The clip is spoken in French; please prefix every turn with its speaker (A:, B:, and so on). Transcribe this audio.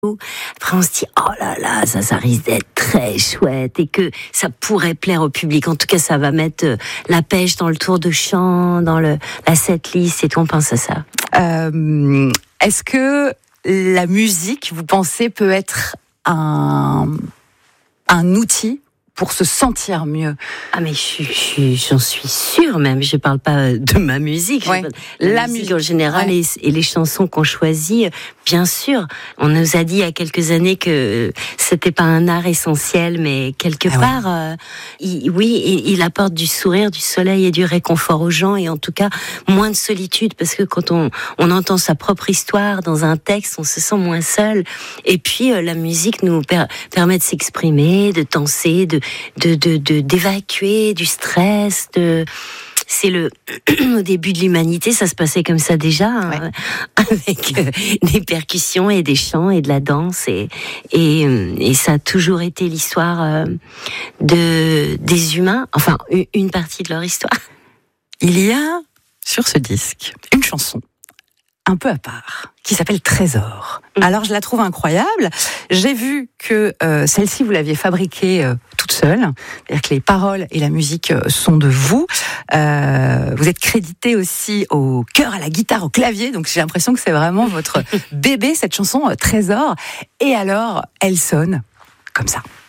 A: Après, on se dit, oh là là, ça risque d'être très chouette et que ça pourrait plaire au public. En tout cas, ça va mettre la pêche dans le tour de chant, dans la setlist et tout. On pense à ça.
B: Est-ce que la musique, vous pensez, peut être un outil pour se sentir mieux?
A: Ah mais j'en suis sûre même. Je parle pas de ma musique.
B: Ouais.
A: La musique en général, ouais. et les chansons qu'on choisit, bien sûr. On nous a dit il y a quelques années que c'était pas un art essentiel, mais quelque part, il apporte du sourire, du soleil et du réconfort aux gens, et en tout cas moins de solitude, parce que quand on entend sa propre histoire dans un texte, on se sent moins seul. Et puis la musique nous permet de s'exprimer, de danser, d'évacuer du stress, c'est au début de l'humanité, ça se passait comme ça déjà, hein, avec des percussions et des chants et de la danse, et ça a toujours été l'histoire des humains, enfin une partie de leur histoire.
B: Il y a sur ce disque une chanson un peu à part, qui s'appelle Trésor. Alors je la trouve incroyable. J'ai vu que celle-ci, vous l'aviez fabriquée toute seule, c'est-à-dire que les paroles et la musique sont de vous. Vous êtes crédité aussi au chœur, à la guitare, au clavier, donc j'ai l'impression que c'est vraiment votre bébé, cette chanson Trésor. Et alors, elle sonne comme ça.